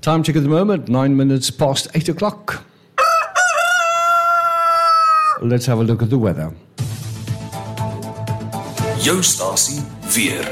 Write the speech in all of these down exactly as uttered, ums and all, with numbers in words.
Time check at the moment, nine minutes past eight o'clock. Let's have a look at the weather. Jou stasie weer.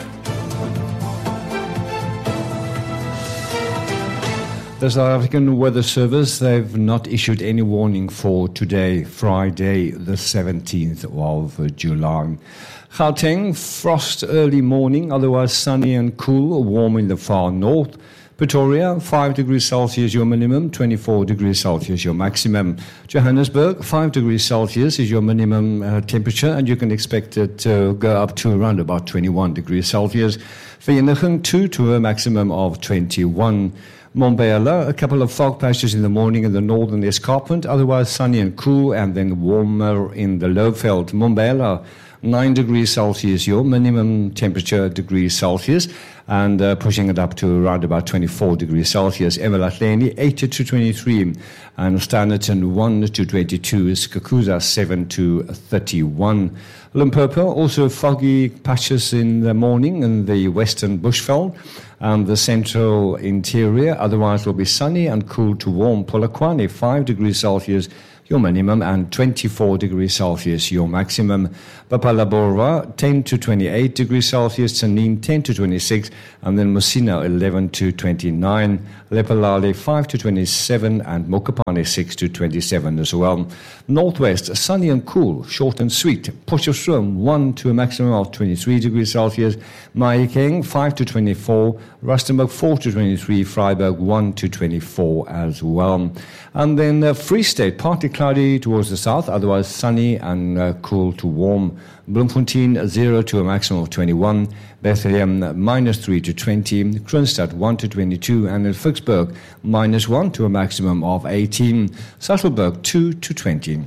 The South African Weather Service, they've not issued any warning for today, Friday, the seventeenth of July. Gauteng, frost early morning, otherwise sunny and cool, warm in the far north. Pretoria, five degrees Celsius your minimum, twenty-four degrees Celsius your maximum. Johannesburg, five degrees Celsius is your minimum uh, temperature, and you can expect it to go up to around about twenty-one degrees Celsius. Vereeniging, two to a maximum of twenty-one. Mbombela, a couple of fog patches in the morning in the northern escarpment, otherwise sunny and cool, and then warmer in the Lowveld. Mbombela, nine degrees Celsius, your minimum temperature degrees Celsius, and uh, pushing it up to around about twenty-four degrees Celsius. Emalahleni, eight to twenty-three, and Standerton, one to twenty-two, Skukuza, seven to thirty-one. Limpopo, also foggy patches in the morning in the western Bushveld and the central interior. Otherwise will be sunny and cool to warm. Polokwane, five degrees Celsius, your minimum, and twenty-four degrees Celsius, your maximum. Papalabora, ten to twenty-eight degrees Celsius. Tanin, ten to twenty-six, and then Musina, eleven to twenty-nine. Lephalale, five to twenty-seven, and Mokopane, six to twenty-seven as well. Northwest, sunny and cool, short and sweet. Potchefstroom, one to a maximum of twenty-three degrees Celsius. Mahikeng, five to twenty-four. Rustenburg, four to twenty-three. Freiburg, one to twenty-four as well. And then uh, Free State, partly cloudy towards the south, otherwise sunny and uh, cool to warm. Bloemfontein, zero to a maximum of twenty-one. Bethlehem, minus three to twenty. Kroonstad, one to twenty-two. And in Vicksburg, minus one to a maximum of eighteen. Saddleburg, two to twenty.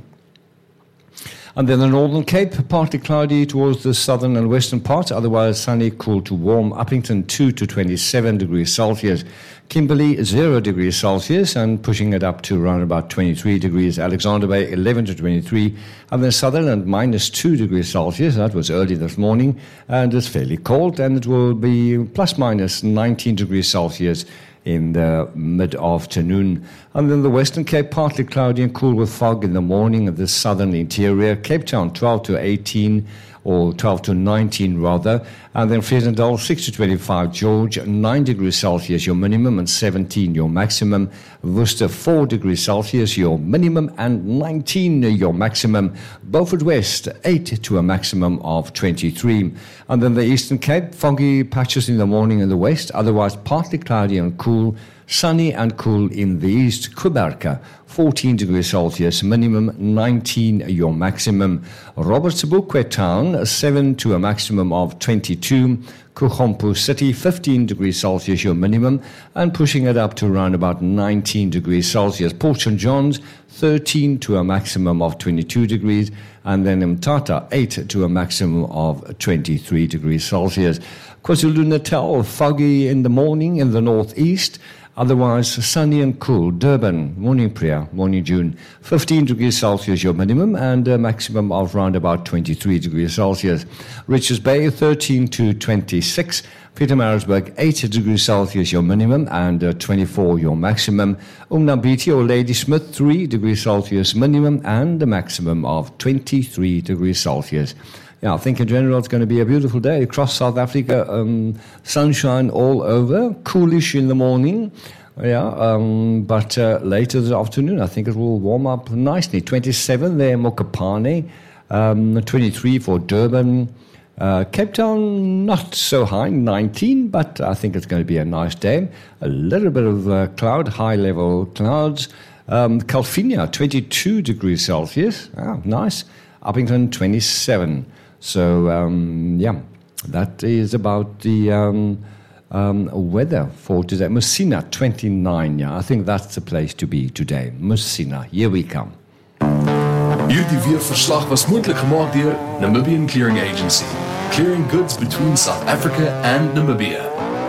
And then the Northern Cape, partly cloudy towards the southern and western parts, otherwise sunny, cool to warm. Uppington, two to twenty-seven degrees Celsius. Kimberley, zero degrees Celsius, and pushing it up to around about twenty-three degrees. Alexander Bay, eleven to twenty-three. And then Sutherland, minus two degrees Celsius. That was early this morning, and it's fairly cold, and it will be plus minus nineteen degrees Celsius in the mid-afternoon. And then the Western Cape, partly cloudy and cool with fog in the morning of the southern interior. Cape Town, twelve to eighteen, or twelve to nineteen rather. And then Vredendal, six to twenty-five. George, nine degrees Celsius, your minimum, and seventeen, your maximum. Worcester, four degrees Celsius, your minimum, and nineteen, your maximum. Beaufort West, eight to a maximum of twenty-three. And then the Eastern Cape, foggy patches in the morning in the west, otherwise partly cloudy and cool. Sunny and cool in the east. Kuberka, fourteen degrees Celsius, minimum, nineteen, your maximum. Robertsburg Town, seven to a maximum of twenty-two. Kuchompu City, fifteen degrees Celsius, your minimum, and pushing it up to around about nineteen degrees Celsius. Port Saint John's, thirteen to a maximum of twenty-two degrees, and then Mthatha, eight to a maximum of twenty-three degrees Celsius. KwaZulu-Natal, foggy in the morning in the northeast, otherwise sunny and cool. Durban, morning Priya, morning June, fifteen degrees Celsius your minimum, and a maximum of around about twenty-three degrees Celsius. Richards Bay, thirteen to twenty-six. Pietermaritzburg, eight degrees Celsius your minimum, and uh, twenty-four your maximum. Umnambiti or Ladysmith, three degrees Celsius minimum, and a maximum of twenty-three degrees Celsius. Yeah, I think in general it's going to be a beautiful day across South Africa. Um, sunshine all over, coolish in the morning. Yeah, um, but uh, later this afternoon I think it will warm up nicely. twenty-seven there, Mokopane, um, twenty-three for Durban. Uh, Cape Town, not so high, nineteen, but I think it's going to be a nice day. A little bit of uh, cloud, high-level clouds. Um, Calvinia, twenty-two degrees Celsius. Ah, nice. Uppington, twenty-seven. So, um, yeah, that is about the um, um, weather for today. Musina, twenty-nine, yeah. I think that's the place to be today. Musina, here we come. Hierdie weerverslag was moontlik gemaak deur Namibian Clearing Agency, clearing goods between South Africa and Namibia.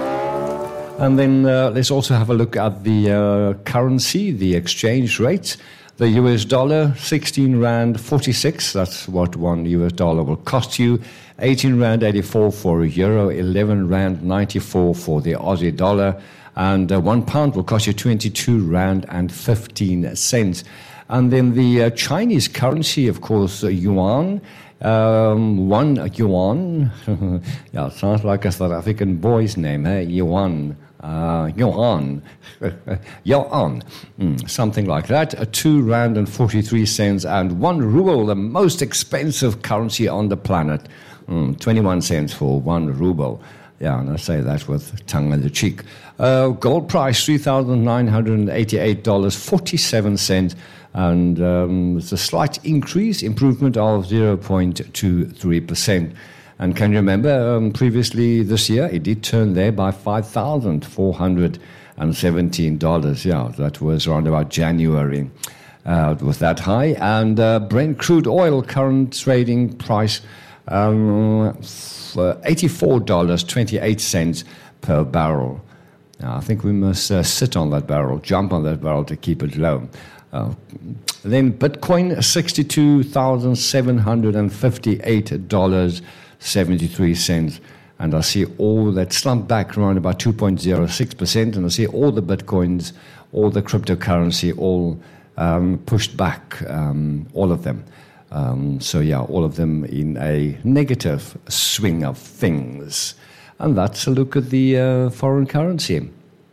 And then uh, let's also have a look at the uh, currency, the exchange rates. The U S dollar, sixteen rand forty-six. That's what one U S dollar will cost you. eighteen rand eighty-four for a euro, eleven rand ninety-four for the Aussie dollar. and uh, one pound will cost you twenty-two rand and fifteen cents. And then the uh, Chinese currency, of course, uh, yuan, um, one yuan, yeah, it sounds like a South African boy's name, eh? Yuan, uh, yuan, yuan, mm, something like that, uh, two rand and forty-three cents, and one ruble, the most expensive currency on the planet, mm, twenty-one cents for one ruble. Yeah, and I say that with tongue in the cheek. Uh, gold price, three thousand nine hundred eighty-eight dollars and forty-seven cents. And um, it's a slight increase, improvement of zero point two three percent. And can you remember, um, previously this year, it did turn there by five thousand four hundred seventeen dollars. Yeah, that was around about January. Uh, it was that high. And uh, Brent crude oil current trading price, um, eighty-four dollars and twenty-eight cents per barrel. Now, I think we must uh, sit on that barrel, jump on that barrel to keep it low. Uh, then Bitcoin, sixty-two thousand seven hundred fifty-eight dollars and seventy-three cents. And I see all that slumped back around about two point zero six percent. And I see all the Bitcoins, all the cryptocurrency, all um, pushed back, um, all of them. Um, so, yeah, all of them in a negative swing of things. And that's a look at the uh, foreign currency.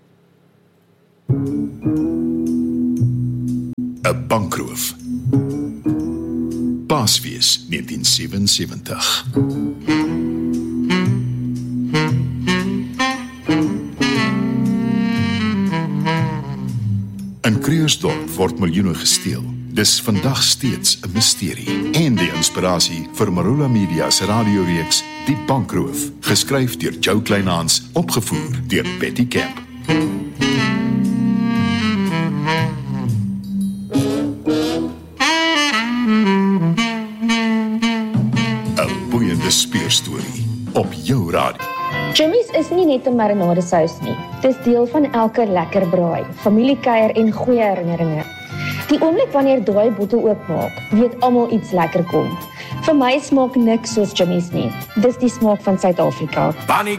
'n Bankroof. Paasfees negentien sewensewentig. In Krugersdorp word miljoene gesteel. Dis vandag steeds 'n misterie. En die inspirasie vir Marula Media se radioreeks Die Bankroof, geskryf deur Joe Kleinhans, opgevoer deur Betty Camp. 'n boeiende speurstorie op jou radio. Jimmy's is nie net 'n marinadesous nie. Dis deel van elke lekker braai, familiekuier en goeie herinneringe. Die oomblik wanneer daai bottel oopmaak, weet almal iets lekker kom. Vir my smaak niks soos Jimmy's nie. Dis die smaak van Suid-Afrika.